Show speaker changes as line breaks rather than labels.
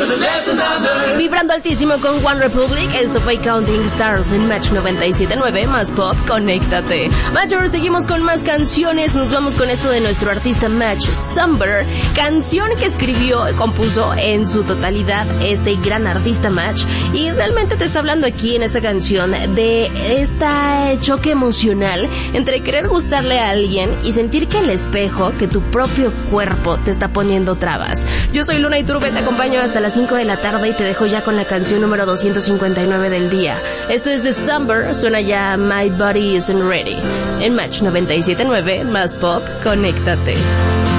Vibrando altísimo con One Republic, esto fue Counting Stars en Match 97.9, más pop, conéctate. Matchers, seguimos con más canciones, nos vamos con esto de nuestro artista Match, Somber, canción que escribió y compuso en su totalidad este gran artista Match, y realmente te está hablando aquí en esta canción de este choque emocional entre querer gustarle a alguien y sentir que el espejo, que tu propio cuerpo te está poniendo trabas. Yo soy Luna Iturbe, te acompaño hasta las 5 de la tarde y te dejo ya con la canción número 259 del día. Esto es de Summer, suena ya My Body Isn't Ready. En Match 97.9, más pop, conéctate.